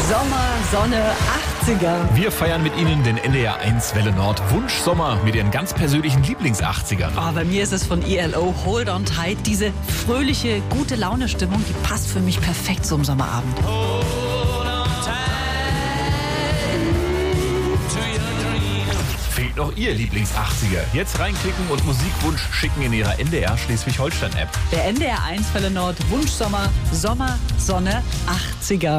Sommer, Sonne, 80er. Wir feiern mit Ihnen den NDR 1 Welle Nord Wunschsommer mit Ihren ganz persönlichen Lieblings-80ern. Oh, bei mir ist es von ELO Hold on Tight. Diese fröhliche, gute Laune-Stimmung, die passt für mich perfekt zum Sommerabend. Fehlt noch Ihr Lieblings-80er? Jetzt reinklicken und Musikwunsch schicken in Ihrer NDR Schleswig-Holstein-App. Der NDR 1 Welle Nord Wunschsommer, Sommer, Sonne, 80er.